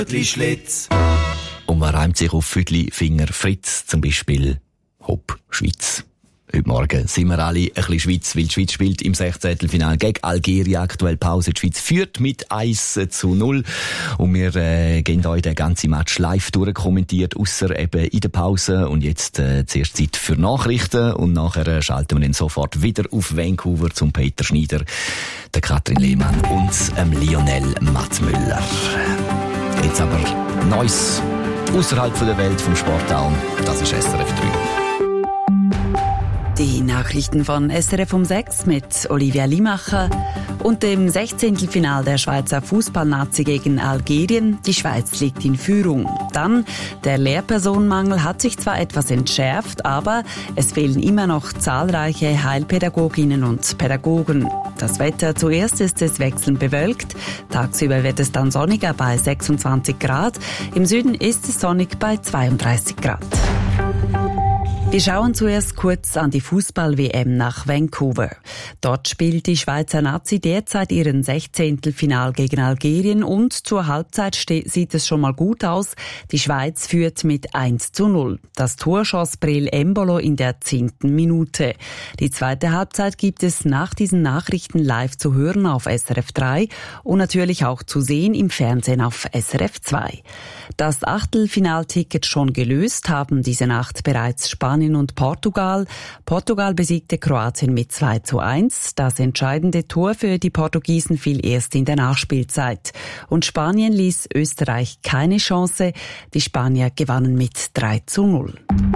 Schlitz. Und man reimt sich auf Füdli, Finger, Fritz, zum Beispiel Hopp, Schweiz. Heute Morgen sind wir alle ein bisschen Schweiz, weil die Schweiz spielt im 16. Finale gegen Algerien. Aktuell Pause. Die Schweiz führt mit 1:0. Und wir gehen euch den ganzen Match live durchkommentiert, ausser eben in der Pause. Und jetzt zuerst Zeit für Nachrichten. Und nachher schalten wir dann sofort wieder auf Vancouver zum Peter Schneider, der Katrin Lehmann und Lionel Matzmüller. Jetzt aber Neues außerhalb der Welt vom Sportraum. Das ist SRF 3. Die Nachrichten von SRF um 6 mit Olivia Limacher und dem 16. Final der Schweizer Fußballnazi gegen Algerien. Die Schweiz liegt in Führung. Dann, der Lehrpersonenmangel hat sich zwar etwas entschärft, aber es fehlen immer noch zahlreiche Heilpädagoginnen und Pädagogen. Das Wetter: zuerst ist es wechselnd bewölkt, tagsüber wird es dann sonniger bei 26 Grad, im Süden ist es sonnig bei 32 Grad. Wir schauen zuerst kurz an die Fußball-WM nach Vancouver. Dort spielt die Schweizer Nazi derzeit ihren 16. Final gegen Algerien und zur Halbzeit sieht es schon mal gut aus. Die Schweiz führt mit 1:0. Das Tor schoss Breel Embolo in der 10. Minute. Die zweite Halbzeit gibt es nach diesen Nachrichten live zu hören auf SRF 3 und natürlich auch zu sehen im Fernsehen auf SRF 2. Das Achtelfinalticket schon gelöst haben diese Nacht bereits Spanien und Portugal. Portugal besiegte Kroatien mit 2:1. Das entscheidende Tor für die Portugiesen fiel erst in der Nachspielzeit. Und Spanien ließ Österreich keine Chance. Die Spanier gewannen mit 3:0.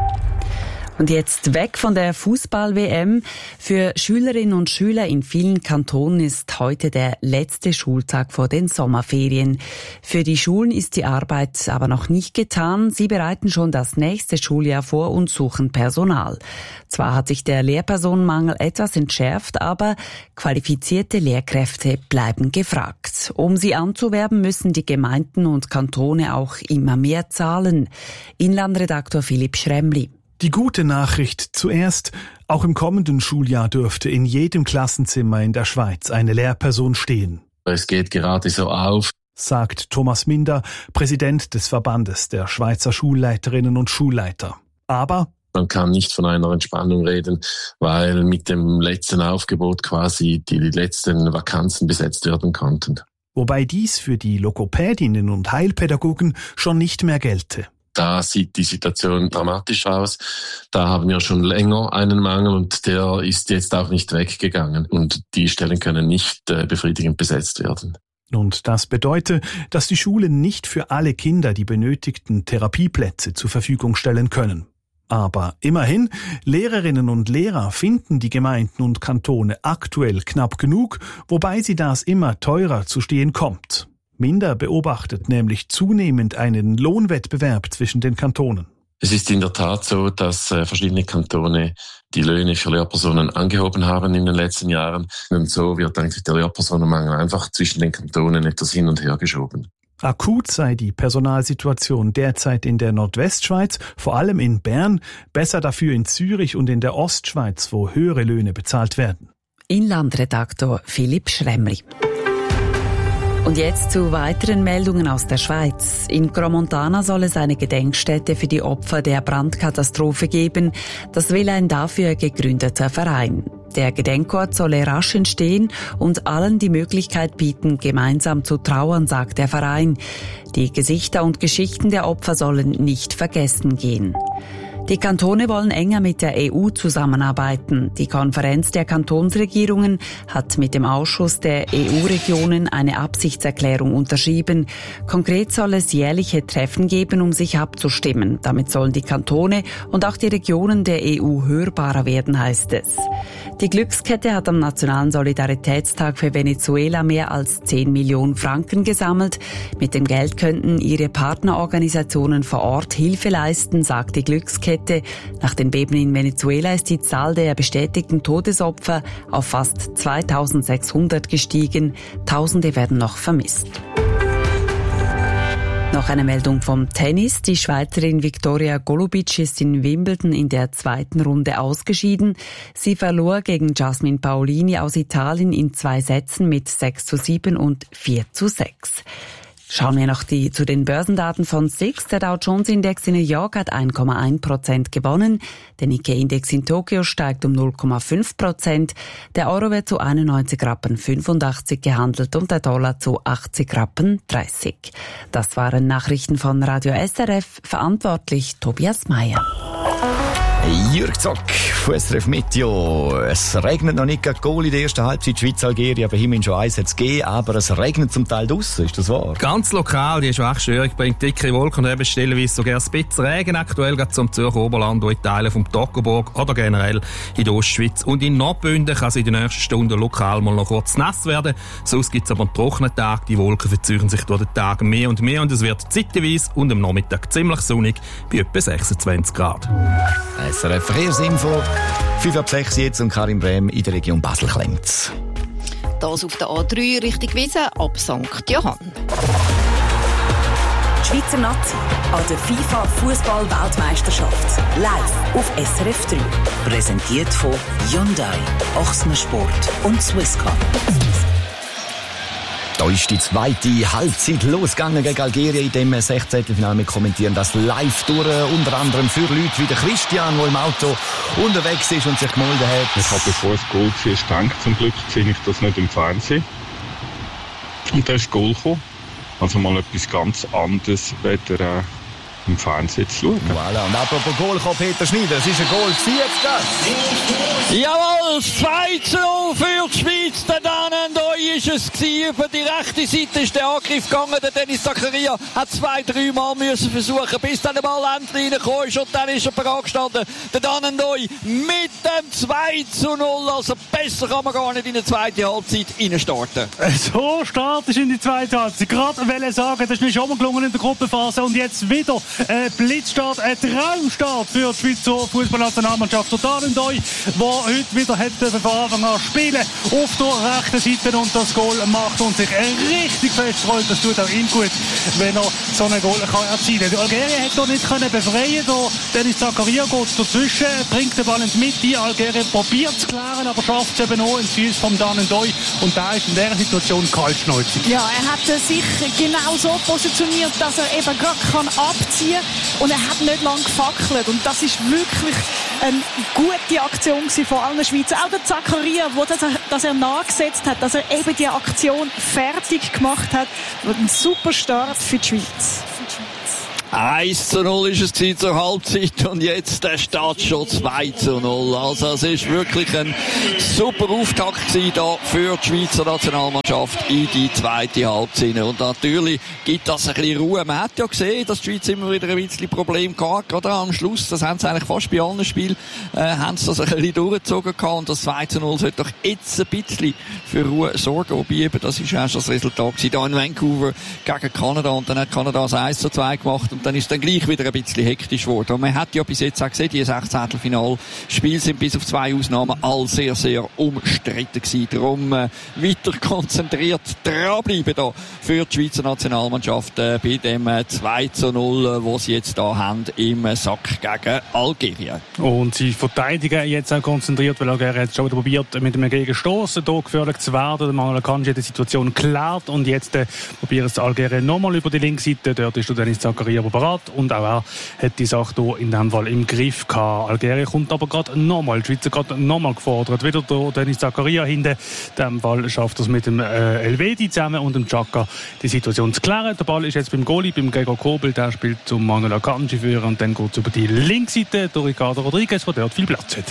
Und jetzt weg von der Fußball-WM. Für Schülerinnen und Schüler in vielen Kantonen ist heute der letzte Schultag vor den Sommerferien. Für die Schulen ist die Arbeit aber noch nicht getan. Sie bereiten schon das nächste Schuljahr vor und suchen Personal. Zwar hat sich der Lehrpersonenmangel etwas entschärft, aber qualifizierte Lehrkräfte bleiben gefragt. Um sie anzuwerben, müssen die Gemeinden und Kantone auch immer mehr zahlen. Inlandredaktor Philipp Schremli. Die gute Nachricht zuerst: Auch im kommenden Schuljahr dürfte in jedem Klassenzimmer in der Schweiz eine Lehrperson stehen. Es geht gerade so auf, sagt Thomas Minder, Präsident des Verbandes der Schweizer Schulleiterinnen und Schulleiter. Aber man kann nicht von einer Entspannung reden, weil mit dem letzten Aufgebot quasi die letzten Vakanzen besetzt werden konnten. Wobei dies für die Logopädinnen und Heilpädagogen schon nicht mehr gelte. Da sieht die Situation dramatisch aus. Da haben wir schon länger einen Mangel und der ist jetzt auch nicht weggegangen. Und die Stellen können nicht befriedigend besetzt werden. Und das bedeutet, dass die Schulen nicht für alle Kinder die benötigten Therapieplätze zur Verfügung stellen können. Aber immerhin, Lehrerinnen und Lehrer finden die Gemeinden und Kantone aktuell knapp genug, wobei sie das immer teurer zu stehen kommt. Minder beobachtet nämlich zunehmend einen Lohnwettbewerb zwischen den Kantonen. Es ist in der Tat so, dass verschiedene Kantone die Löhne für Lehrpersonen angehoben haben in den letzten Jahren. Und so wird eigentlich der Lehrpersonenmangel einfach zwischen den Kantonen etwas hin und her geschoben. Akut sei die Personalsituation derzeit in der Nordwestschweiz, vor allem in Bern, besser dafür in Zürich und in der Ostschweiz, wo höhere Löhne bezahlt werden. Inlandredaktor Philipp Schremli. Und jetzt zu weiteren Meldungen aus der Schweiz. In Gromontana soll es eine Gedenkstätte für die Opfer der Brandkatastrophe geben. Das will ein dafür gegründeter Verein. Der Gedenkort solle rasch entstehen und allen die Möglichkeit bieten, gemeinsam zu trauern, sagt der Verein. Die Gesichter und Geschichten der Opfer sollen nicht vergessen gehen. Die Kantone wollen enger mit der EU zusammenarbeiten. Die Konferenz der Kantonsregierungen hat mit dem Ausschuss der EU-Regionen eine Absichtserklärung unterschrieben. Konkret soll es jährliche Treffen geben, um sich abzustimmen. Damit sollen die Kantone und auch die Regionen der EU hörbarer werden, heißt es. Die Glückskette hat am Nationalen Solidaritätstag für Venezuela mehr als 10 Millionen Franken gesammelt. Mit dem Geld könnten ihre Partnerorganisationen vor Ort Hilfe leisten, sagt die Glückskette. Nach den Beben in Venezuela ist die Zahl der bestätigten Todesopfer auf fast 2600 gestiegen. Tausende werden noch vermisst. Noch eine Meldung vom Tennis. Die Schweizerin Viktoria Golubic ist in Wimbledon in der zweiten Runde ausgeschieden. Sie verlor gegen Jasmine Paolini aus Italien in 2 Sätzen mit 6:7 und 4:6. Schauen wir noch zu den Börsendaten von SIX. Der Dow Jones Index in New York hat 1,1% gewonnen. Der Nikkei Index in Tokio steigt um 0,5%. Der Euro wird zu 91,85 Rappen gehandelt und der Dollar zu 80,30 Rappen. Das waren Nachrichten von Radio SRF. Verantwortlich Tobias Meyer. Jürg Zock von SRF Meteo. Es regnet noch nicht gegen Goal in der ersten Halbzeit. Schweiz-Algerien, aber immerhin schon eins hat es gegeben, aber es regnet zum Teil draussen, ist das wahr? Ganz lokal, die Schwachstörung bringt dicke Wolken und eben stellenweise sogar ein bisschen Regen. Aktuell geht es um Zürcher Oberland, wo in Teilen vom Toggenburg oder generell in der Ostschweiz. Und in Nordbünden kann es in den nächsten Stunden lokal mal noch kurz nass werden. Sonst gibt es aber einen trockenen Tag. Die Wolken verzögern sich durch den Tag mehr und mehr und es wird zeitweise und am Nachmittag ziemlich sonnig bei etwa 26 Grad. SRF Verkehrsinfo, 5:06 jetzt und Karin Brehm in der Region Basel klemmt's. Das auf der A3 Richtung Wiesen ab St. Johann. Die Schweizer Nazi an der FIFA-Fußball-Weltmeisterschaft. Live auf SRF 3. Präsentiert von Hyundai, Ochsner Sport und Swisscom. Da ist die zweite Halbzeit losgegangen gegen Algerien. In dem 16. Wir kommentieren das live durch, unter anderem für Leute wie der Christian, der im Auto unterwegs ist und sich gemeldet hat. Ich habe, bevor es Goal war, gedacht, zum Glück sehe ich das nicht im Fernsehen. Und da ist Goal gekommen. Also mal etwas ganz anderes, weder im Fernsehen zu schauen. Voilà. Und apropos Goal, Peter Schneider, es ist ein Goal jetzt das. Jawohl, 2:0 für die Schweiz. Der Danendoi ist es gewesen. Über die rechte Seite ist der Angriff gegangen. Der Dennis Zakaria hat 2-3 Mal müssen versuchen, bis dann der Ball endlich reingekommen ist. Und dann ist er bereit gestanden. Der Danendoi mit dem 2:0. Also besser kann man gar nicht in die zweite Halbzeit reinstarten. So startest in die zweite Halbzeit. Gerade wollte sagen, das ist mir schon mal gelungen in der Gruppenphase. Und jetzt wieder Blitzstart, ein Traumstart für die Schweizer Fußballnationalmannschaft. Der Danendoi, der heute wieder von Anfang an spielen auf der rechten Seite und das Goal macht und sich richtig festfreut. Das tut auch ihm gut, wenn er so ein Goal kann erzielen kann. Algerien hat hier nicht befreien können. Dennis Zakaria geht dazwischen, bringt den Ball in die Mitte. Algerien probiert es zu klären, aber schafft es eben auch in die Füße vom Danendoi. Und da ist in dieser Situation kaltschnäuzig. Ja, er hat sich genau so positioniert, dass er eben gerade abziehen kann. Und er hat nicht lange gefackelt. Und das ist wirklich eine gute Aktion von allen Schweizer. Auch der Zakaria, dass er nachgesetzt hat, dass er eben die Aktion fertig gemacht hat. Ein super Start für die Schweiz. 1:0 ist es zur Halbzeit und jetzt der Start schon 2:0. Also es ist wirklich ein super Auftakt da für die Schweizer Nationalmannschaft in die zweite Halbzeit. Und natürlich gibt das ein bisschen Ruhe. Man hat ja gesehen, dass die Schweiz immer wieder ein bisschen Probleme gehabt, gerade am Schluss. Das haben sie eigentlich fast bei allen Spielen, haben sie das ein bisschen durchgezogen gehabt. Und das 2:0 sollte doch jetzt ein bisschen für Ruhe sorgen. Wobei eben, das ist auch schon das Resultat gewesen. Da in Vancouver gegen Kanada. Und dann hat Kanada das 1:2 gemacht. Und dann ist dann gleich wieder ein bisschen hektisch geworden. Und man hat ja bis jetzt auch gesehen, die 16-Finalspiele sind bis auf 2 Ausnahmen all sehr, sehr umstritten gewesen. Darum weiter konzentriert dranbleiben da für die Schweizer Nationalmannschaft bei dem 2:0, was sie jetzt da haben im Sack gegen Algerien. Und sie verteidigen jetzt auch konzentriert, weil Algerien jetzt schon wieder probiert, mit einem Gegenstoß hier gefährlich zu werden. Manuel Akanji hat die Situation geklärt und jetzt probiert es Algerien nochmal über die linke Seite. Dort ist Dennis Zakaria aber bereit und auch er hat die Sache hier in dem Fall im Griff gehabt. Algerien kommt aber gerade nochmal, die Schweizer gerade nochmal gefordert. Wieder der Dennis Zakaria hinten. In dem Fall schafft er es mit dem Elvedi zusammen und dem Chaka die Situation zu klären. Der Ball ist jetzt beim Goalie, beim Gregor Kobel, der spielt zum Manuel Akanji führen und dann geht es über die linke Seite durch Ricardo Rodriguez, der dort viel Platz hat.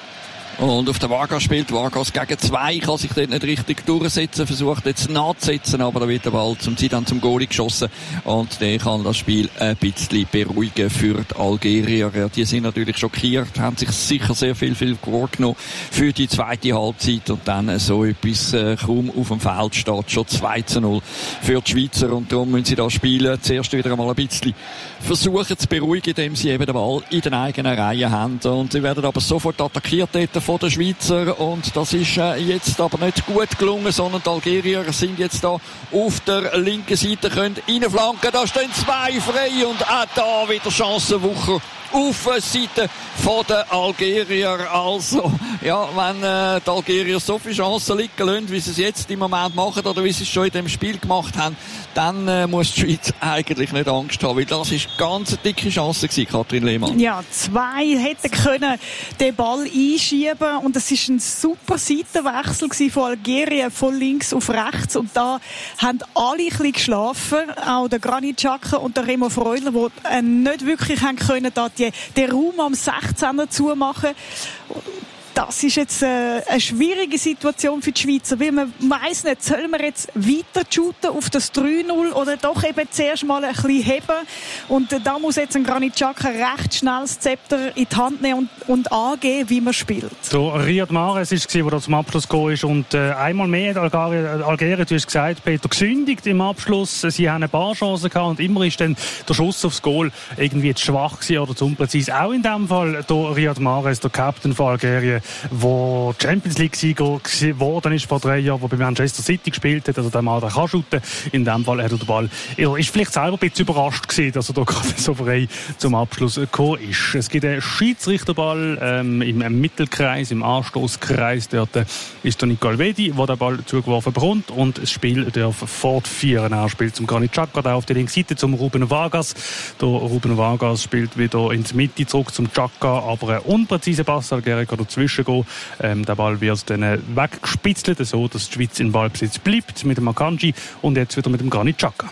Und auf der Vargas spielt Vargas gegen 2, kann sich dort nicht richtig durchsetzen, versucht jetzt nachzusetzen, aber da wird der Ball zum Goalie geschossen und der kann das Spiel ein bisschen beruhigen für die Algerier. Die sind natürlich schockiert, haben sich sicher sehr viel vorgenommen für die zweite Halbzeit und dann so etwas kaum auf dem Feld steht, schon 2:0 für die Schweizer und darum müssen sie da spielen, zuerst wieder einmal ein bisschen versuchen zu beruhigen, indem sie eben den Ball in den eigenen Reihen haben und sie werden aber sofort attackiert dort von den Schweizer und das ist jetzt aber nicht gut gelungen, sondern die Algerier sind jetzt da auf der linken Seite, können reinflanken, da stehen 2 frei und auch da wieder Chancenwucher auf der Seite der Algerier. Also, ja, wenn die Algerier so viele Chancen liegen lassen, wie sie es jetzt im Moment machen oder wie sie es schon in dem Spiel gemacht haben, dann muss die Schweiz eigentlich nicht Angst haben, weil das ist ganz eine dicke Chance gewesen, Katrin Lehmann. Ja, 2 hätten können den Ball einschieben und es ist ein super Seitenwechsel gewesen von Algerien von links auf rechts und da haben alle ein bisschen geschlafen, auch der Granit Xhaka und der Remo Freuler, die nicht wirklich haben können, da den Raum am 16er zumachen. Das ist jetzt eine schwierige Situation für die Schweizer, weil man weiss nicht, sollen wir jetzt weiter shooten auf das 3-0 oder doch eben zuerst mal ein bisschen heben. Und da muss jetzt ein Granit Xhaka recht schnell das Zepter in die Hand nehmen und angehen, wie man spielt. So, Riyad Mahrez war es, der da zum Abschluss gekommen ist. Und einmal mehr Algerien, du hast gesagt, Peter, gesündigt im Abschluss. Sie haben ein paar Chancen gehabt und immer ist dann der Schuss aufs Goal irgendwie zu schwach gewesen oder zu unpräzise. Auch in dem Fall der Riyad Mahrez, der Captain von Algerien, wo Champions League-Sieger geworden ist vor 3 Jahren, wo bei Manchester City gespielt hat, also der Mann, der kann shooten. In dem Fall hat er den Ball. Er ist vielleicht selber ein bisschen überrascht gewesen, dass er da gerade so frei zum Abschluss gekommen ist. Es gibt einen Schiedsrichterball im Mittelkreis, im Anstoßkreis. Dort ist der Nicole Wedi, der den Ball zugeworfen bekommt und das Spiel darf fortführen. Er spielt zum Granit Xhaka da auf der linken Seite zum Ruben Vargas. Der Ruben Vargas spielt wieder in die Mitte zurück zum Xhaka, aber ein unpräziser Pass. Algerien kann dazwischen gehen. Der Ball wird dann weggespitzelt, so dass die Schweiz in Ballbesitz bleibt mit dem Akanji und jetzt wieder mit dem Granit Xhaka.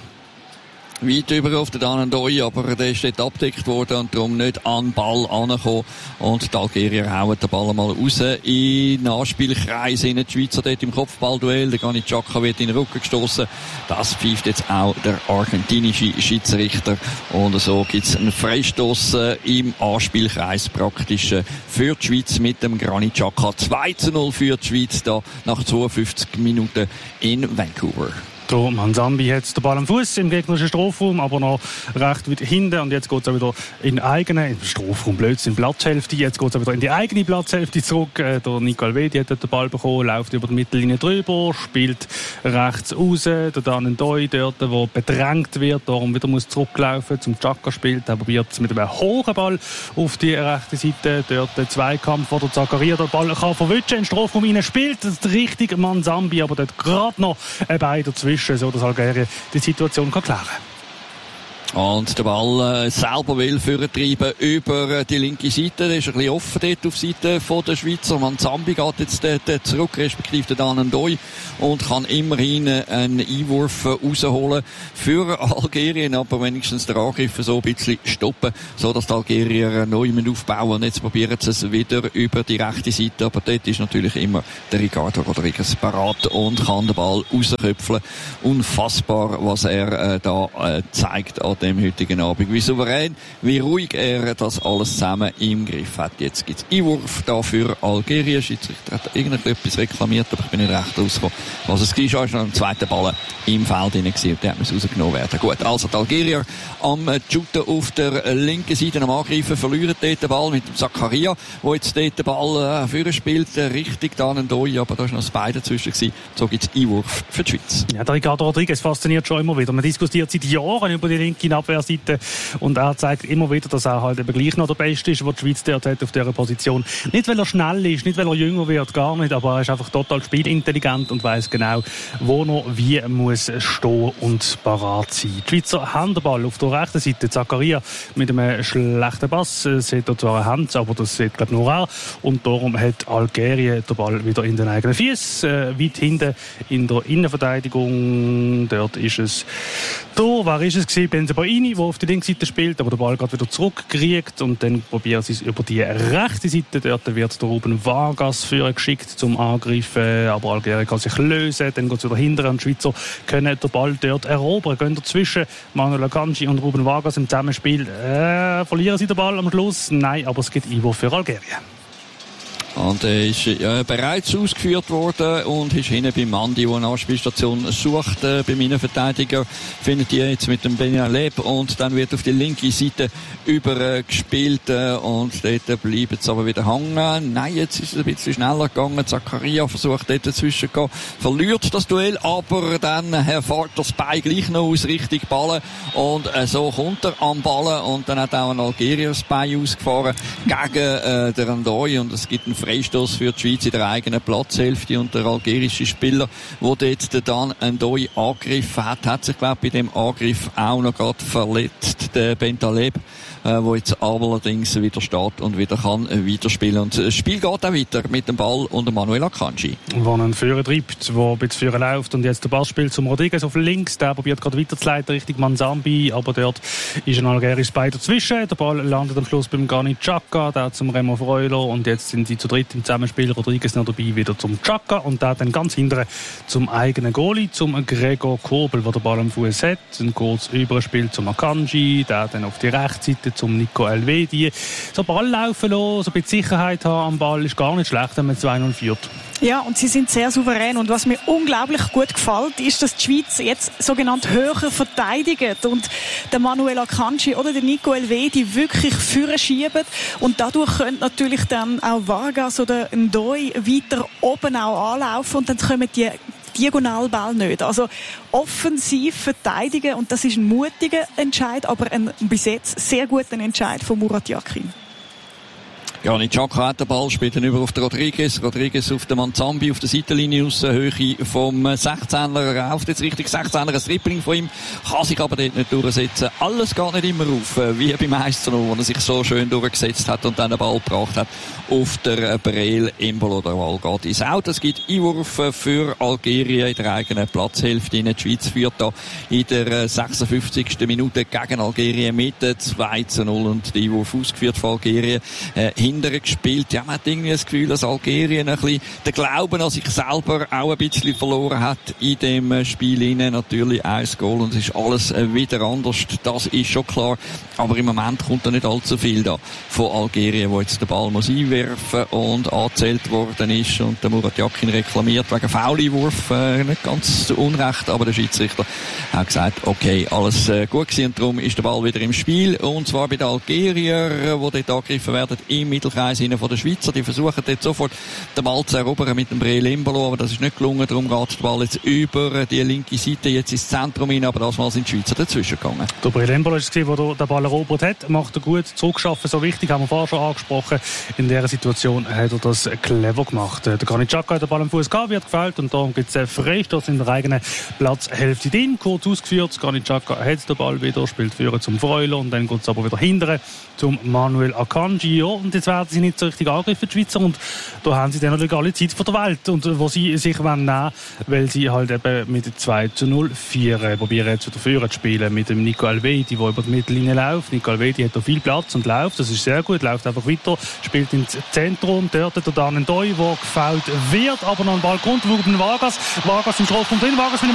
Weit über auf den Danendoi, aber der ist dort abgedeckt worden und darum nicht an den Ball angekommen. Und die Algerier hauen den Ball mal raus in den Anspielkreis. Die Schweizer dort im Kopfballduell. Der Granit Xhaka wird in den Rücken gestoßen. Das pfeift jetzt auch der argentinische Schiedsrichter. Und so gibt es einen Freistoß im Anspielkreis praktisch für die Schweiz mit dem Granit Xhaka. 2-0 für die Schweiz da nach 52 Minuten in Vancouver. Der Manzambi hat den Ball am Fuß im gegnerischen Strafraum, aber noch recht weit hinten. Und jetzt geht es auch wieder in den Strafraum, Blödsinn, Platzhälfte. Jetzt geht es auch wieder in die eigene Platzhälfte zurück. Der Nicole Wedi hat den Ball bekommen, läuft über die Mittellinie drüber, spielt rechts raus. Der Danendoi dort, der bedrängt wird, darum wieder muss zurücklaufen zum Xhaka spielt. Er probiert es mit einem hohen Ball auf die rechte Seite. Dort der Zweikampf, wo der Zakaria den Ball kann verwischen, in den Strafraum rein spielt. Das ist richtig Manzambi, aber dort gerade noch ein Bein dazwischen, so dass Algerien die Situation klären kann. Und der Ball selber will vortreiben über die linke Seite. Der ist ein bisschen offen dort auf die Seite der Schweizer. Manzambi geht jetzt dort zurück, respektive der Danendoi, und kann immerhin einen Einwurf rausholen für Algerien, aber wenigstens den Angriff so ein bisschen stoppen, so dass die Algerier neu aufbauen. Und jetzt probieren sie es wieder über die rechte Seite, aber dort ist natürlich immer der Ricardo Rodriguez parat und kann den Ball rausköpfeln. Unfassbar, was er da zeigt an dem heutigen Abend. Wie souverän, wie ruhig er das alles zusammen im Griff hat. Jetzt gibt es Einwurf da für Algerien. Schiedsrichter hat irgendetwas reklamiert, aber ich bin nicht recht rausgekommen. Was es war, ist noch ein zweiter Ball im Feld drin gewesen und der muss rausgenommen werden. Gut, also die Algerier am Shooten auf der linken Seite am Angreifen, verlieren dort den Ball mit dem Zakaria, der jetzt dort den Ball führen spielt, richtig Danendoi, aber da ist noch das Bein dazwischen gewesen. So gibt es Einwurf für die Schweiz. Ja, der Ricardo Rodriguez fasziniert schon immer wieder. Man diskutiert seit Jahren über die linke Abwehrseite und er zeigt immer wieder, dass er halt eben gleich noch der Beste ist, was die Schweiz derzeit hat auf dieser Position. Nicht, weil er schnell ist, nicht, weil er jünger wird, gar nicht, aber er ist einfach total spielintelligent und weiss genau, wo er wie muss stehen und parat sein. Die Schweizer haben den Ball auf der rechten Seite. Zakaria mit einem schlechten Pass, sieht er zwar eine Hand, aber das sieht glaube nur er. Und darum hat Algerien den Ball wieder in den eigenen Füßen, weit hinten in der Innenverteidigung. Dort ist es wer ist es gewesen? Bensebaini, der auf der linken Seite spielt, aber der Ball gerade wieder zurückkriegt und dann probieren sie es über die rechte Seite. Dort wird der Ruben Vargas führen geschickt zum Angreifen, aber Algerien kann sich lösen, dann geht es wieder hinterher und die Schweizer können den Ball dort erobern. Gehen dazwischen Manuel Akanji und Ruben Vargas im Zusammenspiel. Verlieren sie den Ball am Schluss? Nein, aber es gibt Einwurf für Algerien. Und er ist bereits ausgeführt worden und ist hinten beim Mandi, der eine Anspielstation sucht. Bei meinen Verteidiger findet ihr jetzt mit dem Benaleb und dann wird auf die linke Seite übergespielt und dort bleibt es aber wieder hängen. Nein, jetzt ist es ein bisschen schneller gegangen. Zakaria versucht dort dazwischen zu gehen, verliert das Duell, aber dann fährt das Bein gleich noch aus Richtung Ballen und so kommt er am Ballen und dann hat auch ein Algerier das Bein ausgefahren gegen den Ndoi und es gibt einen Freistoß für die Schweiz in der eigenen Platzhälfte und der algerische Spieler, der dort dann Ndoi angegriffen hat sich, glaube ich, bei dem Angriff auch noch gerade verletzt, der Bentaleb, wo jetzt allerdings wieder steht und wieder kann weiterspielen. Und das Spiel geht auch weiter mit dem Ball und dem Manuel Akanji. Der einen Führer treibt, der ein bisschen Führer läuft und jetzt der Ball spielt zum Rodriguez auf links. Der probiert gerade weiterzuleiten Richtung Manzambi, aber dort ist ein algerisches Bein dazwischen. Der Ball landet am Schluss beim Granit Xhaka, der zum Remo Freuler und jetzt sind sie zu dritt im Zusammenspiel. Rodriguez noch dabei, wieder zum Xhaka und der dann ganz hinten zum eigenen Goalie, zum Gregor Kobel, der den Ball am Fuß hat. Ein kurz überspielt zum Akanji, der dann auf die Rechtsseite zum Nico Elvedi. So Ball laufen lassen, so ein bisschen Sicherheit haben am Ball ist gar nicht schlecht, wenn man 2-0 führt. Ja, und sie sind sehr souverän. Und was mir unglaublich gut gefällt, ist, dass die Schweiz jetzt sogenannt höher verteidigt und der Manuel Akanji oder der Nico Elvedi wirklich führen schieben. Und dadurch können natürlich dann auch Vargas oder Ndoi weiter oben auch anlaufen und dann kommen die Diagonalball nicht. Also offensiv verteidigen und das ist ein mutiger Entscheid, aber ein bis jetzt sehr guter Entscheid von Murat Yakin. Ja, Xhaka hat den Ball, spielt dann über auf den Rodriguez. Rodriguez auf den Manzambi auf der Seitenlinie aus der Höhe vom 16er. Er rauft jetzt Richtung 16er. Ein Dribbling von ihm kann sich aber dort nicht durchsetzen. Alles geht nicht immer auf, wie beim 1:0, wo er sich so schön durchgesetzt hat und dann den Ball gebracht hat auf der Breel Embolo. Der Ball geht ins Out. Es gibt Einwurf für Algerien in der eigenen Platzhälfte. Die Schweiz führt da in der 56. Minute gegen Algerien mit 2:0 und der Einwurf ausgeführt von Algerien. Gespielt. Ja, man hat irgendwie das Gefühl, dass Algerien ein bisschen den Glauben an sich selber auch ein bisschen verloren hat in dem Spiel. Natürlich ein Goal und es ist alles wieder anders. Das ist schon klar. Aber im Moment kommt da nicht allzu viel da von Algerien, wo jetzt den Ball muss einwerfen und angezählt worden ist. Und der Murat Yakin reklamiert wegen Foul-Einwurf. Nicht ganz zu Unrecht, aber der Schiedsrichter hat gesagt, okay, alles gut gewesen und darum ist der Ball wieder im Spiel. Und zwar bei den Algerier, die dort angegriffen werden im Mittelkreis von der Schweizer. Die versuchen jetzt sofort den Ball zu erobern mit dem Breel Embolo, aber das ist nicht gelungen. Darum geht der Ball jetzt über die linke Seite, jetzt ins Zentrum hin, aber das Mal sind die Schweizer dazwischen gegangen. Der Breel Embolo ist es, der den Ball erobert hat, macht er gut, zurückschaffen, so wichtig, haben wir vorher schon angesprochen. In dieser Situation hat er das clever gemacht. Der Granit Xhaka hat den Ball am Fuß gehabt, wird gefällt und darum gibt es einen Freistoß in der eigenen Platzhälfte drin. Kurz ausgeführt, Granit Xhaka hat den Ball wieder, spielt führen zum Freuler und dann geht es aber wieder hinterher zum Manuel Akanji. Ja, und jetzt werden sie nicht so richtig angegriffen, die Schweizer, und da haben sie dann natürlich alle Zeit von der Welt, und wo sie sich nehmen wollen, weil sie halt eben mit 2:0 probieren jetzt wieder führen zu spielen mit dem Nico Elvedi, der über die Mittellinie läuft. Nico Elvedi hat da viel Platz und läuft, das ist sehr gut, läuft einfach weiter, spielt ins Zentrum, dort der Dan Ndoi, der gefoult wird, aber noch ein Ball kommt, Vargas im Strafraum drin, Vargas mit